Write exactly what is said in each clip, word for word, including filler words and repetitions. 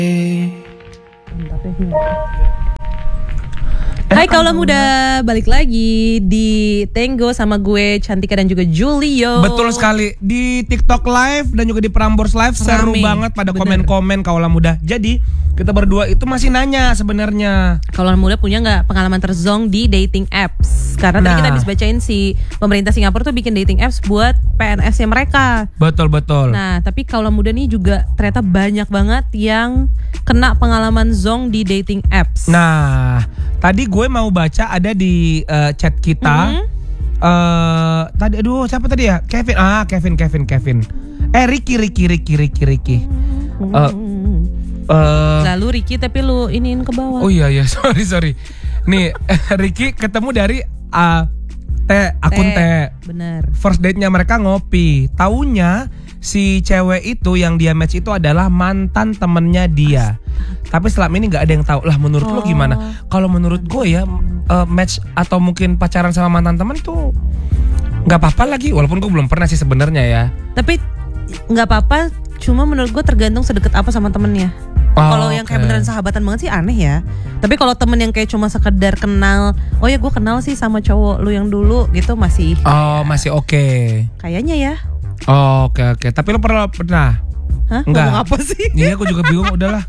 Hai kaulah muda, balik lagi di Tango sama gue Cantika dan juga Julio. Betul sekali, di TikTok Live dan juga di Prambors Live seru Rame, banget pada bener. komen-komen kaulah muda. Jadi kita berdua itu masih nanya sebenarnya. Kaulah muda punya nggak pengalaman terzong di dating apps? Karena Nah. tadi kita habis bacain si pemerintah Singapura tuh bikin dating apps buat P N S-nya mereka. Betul betul. Nah, tapi kaulah muda nih juga ternyata banyak banget yang kena pengalaman zong di dating apps. Nah, tadi gue mau baca ada di uh, chat kita. Mhm. Uh, tadi aduh siapa tadi ya? Kevin. Ah, Kevin Kevin Kevin. Eh Ricky Ricky Ricky Ricky Ricky. Uh, uh, Lalu Ricky tapi lu iniin ke bawah. oh iya iya, sorry sorry. Nih, Ricky ketemu dari uh, T, akun T. Bener. First date-nya mereka ngopi. Taunya si cewek itu yang dia match itu adalah mantan temennya dia. Tapi selama ini nggak ada yang tahu. Lah menurut lo gimana? Kalau menurut gue ya uh, match atau mungkin pacaran sama mantan temen tuh nggak apa-apa lagi. Walaupun gue belum pernah sih sebenarnya ya. Tapi nggak apa-apa. Cuma menurut gue tergantung sedekat apa sama temennya. Oh, kalau yang kayak oke. beneran sahabatan banget sih aneh ya. Tapi kalau temen yang kayak cuma sekedar kenal, oh ya gue kenal sih sama cowok lu yang dulu gitu masih. Oh masih oke. Kayaknya ya. Oh, oke oke. Tapi lo pernah pernah? Hah? Enggak. Ngomong apa sih? Iya aku juga bingung udahlah.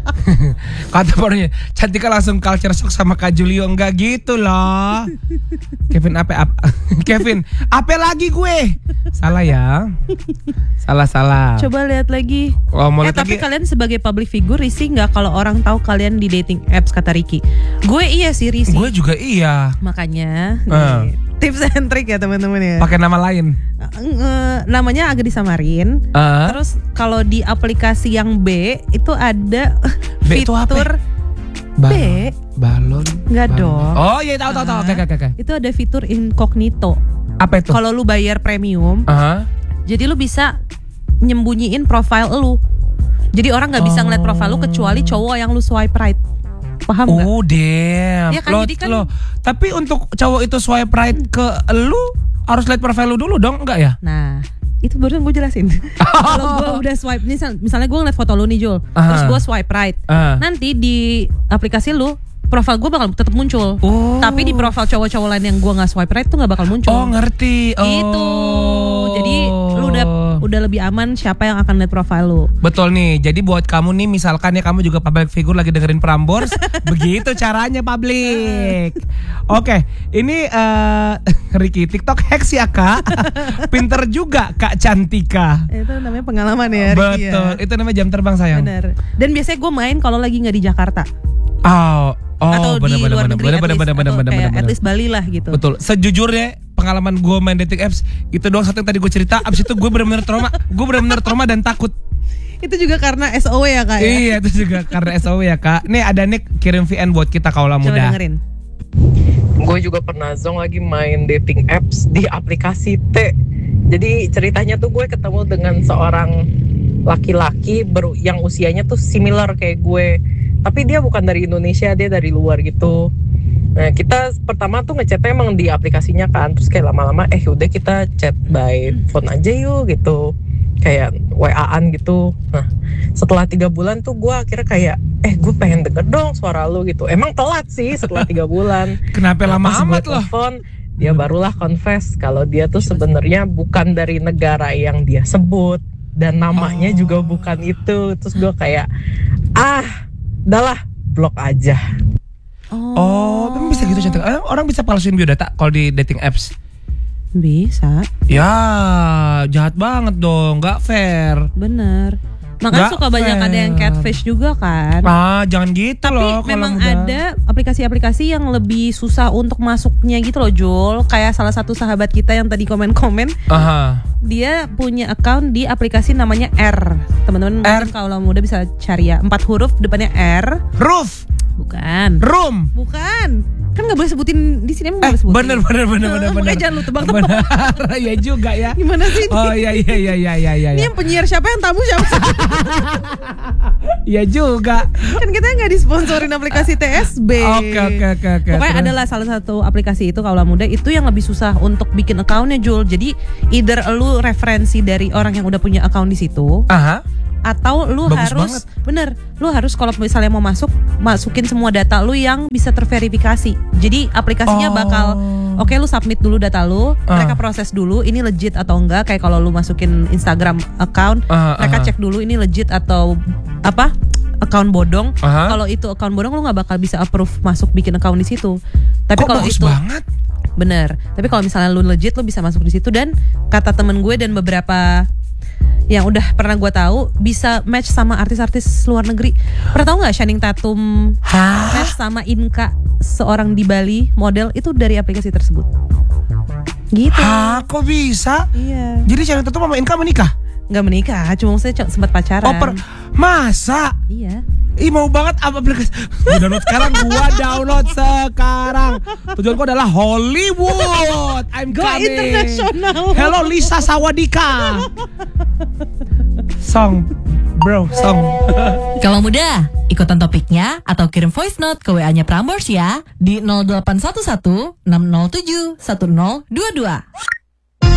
Kata orangnya Cantika langsung culture shock sama Kak Julio. Enggak gitu loh. Kevin apa ap, Kevin apa lagi gue? Salah ya. Salah salah. Coba lihat lagi. Oh, mau eh lihat tapi lagi? kalian sebagai public figure risih nggak kalau orang tahu kalian di dating apps kata Ricky? Gue iya sih risih. Gue juga iya. Makanya Uh. nih, tips and trick ya teman-teman ya. Pakai nama lain. Eh, namanya agak disamarin. Uh. Terus kalau di aplikasi yang B itu ada B itu apa? fitur Ba- B. Balon. Nggak balon. dong. Oh iya tahu tahu tahu. Oke oke oke. Itu ada fitur incognito. Apa itu? Kalau lu bayar premium, Aha. jadi lu bisa nyembunyiin profile lu. Jadi orang nggak bisa ngeliat profile lu kecuali cowok yang lu swipe right. Paham nggak? Oh damn. Iya kan, Lo- jadi kan- lo- Tapi untuk cowok itu swipe right ke lu harus lihat profile lu dulu dong, enggak ya? Nah, itu barusan gue jelasin. Kalau gue udah swipe, misal, misalnya gue ngeliat foto lu nih Jul, Aha. terus gue swipe right, Ah. nanti di aplikasi lu profile gue bakal tetap muncul. Oh. Tapi di profile cowok-cowok lain yang gue nggak swipe right tuh nggak bakal muncul. Oh ngerti. Oh. Gitu. Jadi lu udah udah lebih aman siapa yang akan lihat profile lu. Betul nih. Jadi buat kamu nih misalkan ya kamu juga public figure lagi dengerin Prambors, begitu caranya public. Oke, ini uh, Ricky TikTok hacks ya Kak. Pinter juga Kak Cantika. Itu namanya pengalaman ya. Ricky, Betul. ya. Itu namanya jam terbang sayang. Bener. Dan biasanya gue main kalau lagi nggak di Jakarta. Oh, oh atau bener, di bener, luar bener, negeri bener, at bener, least, bener, bener, atau bener, kayak bener, at bener. least Bali lah gitu. Betul. Sejujurnya pengalaman gue main dating apps itu doang satu yang tadi gue cerita. Abis itu gue benar-benar trauma. Gue benar-benar trauma dan takut. Itu juga karena S O W ya Kak ya? Iya itu juga karena S O W ya Kak. Nih ada Nick kirim V N buat kita kaulah Coba muda. dengerin. Gue juga pernah zong lagi main dating apps di aplikasi T. Jadi ceritanya tuh gue ketemu dengan seorang laki-laki ber- yang usianya tuh similar kayak gue. Tapi dia bukan dari Indonesia, dia dari luar gitu. Nah kita pertama tuh ngechatnya emang di aplikasinya kan. Terus kayak lama-lama eh udah kita chat by phone aja yuk gitu. Kayak W A-an gitu. Nah setelah tiga bulan tuh gue akhirnya kayak eh gue pengen denger dong suara lu gitu. Emang telat sih setelah tiga bulan. Kenapa lama Pas gue amat loh? telepon, dia barulah confess kalau dia tuh sebenarnya bukan dari negara yang dia sebut dan namanya Oh. juga bukan itu. Terus gue kayak ah udahlah blok aja. Oh, tapi bisa gitu Cantika. Eh, orang bisa palsuin biodata kalau di dating apps. Bisa, Ya, jahat banget dong, nggak fair. bener. Makanya Nggak suka banyak fair. ada yang catfish juga kan. Ah, jangan gitu Tapi loh. kalau memang muda. ada aplikasi-aplikasi yang lebih susah untuk masuknya gitu loh Jul. Kayak salah satu sahabat kita yang tadi komen-komen, Aha. dia punya account di aplikasi namanya R. Teman-teman R. mungkin kalau muda bisa cari ya. Empat huruf depannya R. Roof, Bukan. room. Bukan. Kan nggak boleh sebutin di sini emang Eh, boleh sebutin. bener bener bener bener bener. Makanya jangan lu tebak-tebak. Bener, ya juga ya. Gimana sih ini? Oh iya iya iya iya iya iya. Ini yang penyiar siapa, yang tamu siapa? Iya juga. Kan kita nggak disponsorin aplikasi T S B. Oke oke oke oke. Pokoknya Terus? adalah salah satu aplikasi itu kaulah muda itu yang lebih susah untuk bikin accountnya Jul. Jadi either lu referensi dari orang yang udah punya account di situ, Aha. atau lu Bagus harus banget. bener, lu harus kalau misalnya mau masuk masukin semua data lu yang bisa terverifikasi. Jadi aplikasinya Oh. bakal oke lu submit dulu data lu, Ah. mereka proses dulu ini legit atau enggak. Kayak kalau lu masukin Instagram account, Ah, mereka ah. cek dulu ini legit atau apa account bodong. Aha. Kalau itu account bodong lu nggak bakal bisa approve masuk bikin account di situ. Tapi Kok kalau bagus itu banget. bener, tapi kalau misalnya lu legit lu bisa masuk di situ. Dan kata temen gue dan beberapa yang udah pernah gue tahu bisa match sama artis-artis luar negeri. Pernah tahu nggak Channing Tatum Hah? match sama Inka, seorang di Bali model, itu dari aplikasi tersebut. Gitu. Hah, kok bisa? Iya. Jadi Channing Tatum sama Inka menikah? Nggak menikah, cuma maksudnya co- sempat pacaran. Oh, per- masa? Iya. Ih, mau banget apa aplikasi? Gua download sekarang, gua download sekarang. Tujuan gua adalah Hollywood. I'm Go coming. internasional. Hello Lisa Sawadika. Song, bro, song. Kalau mudah, ikutan topiknya atau kirim voice note ke W A-nya Prambors ya di nol delapan satu satu enam nol tujuh satu nol dua dua.